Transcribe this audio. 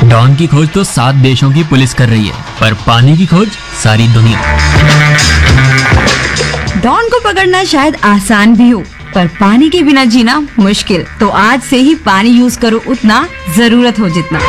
Don की खोज तो 7 देशों की पुलिस कर रही है, पर पानी की खोज सारी दुनिया। डॉन को पकड़ना शायद आसान भी हो, पर पानी के बिना जीना मुश्किल। तो आज से ही पानी यूज करो उतना, जरूरत हो जितना।